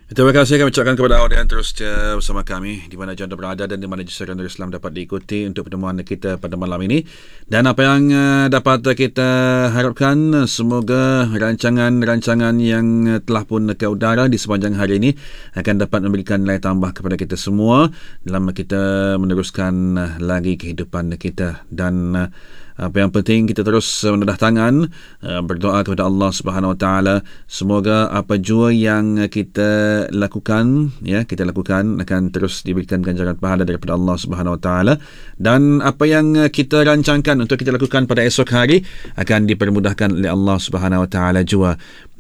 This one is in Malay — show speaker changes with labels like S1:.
S1: Terima kasih kami ucapkan kepada awak yang terus bersama kami di mana anda berada dan di mana justru anda Islam dapat diikuti untuk pertemuan kita pada malam ini. Dan apa yang dapat kita harapkan, semoga rancangan-rancangan yang telah pun ke udara di sepanjang hari ini akan dapat memberikan nilai tambah kepada kita semua dalam kita meneruskan lagi kehidupan kita. Dan apa yang penting, kita terus menedah tangan, berdoa kepada Allah Subhanahu Wa Taala, semoga apa jua yang kita lakukan akan terus diberikan ganjaran pahala daripada Allah Subhanahu Wa Taala, dan apa yang kita rancangkan untuk kita lakukan pada esok hari akan dipermudahkan oleh Allah Subhanahu Wa Taala jua.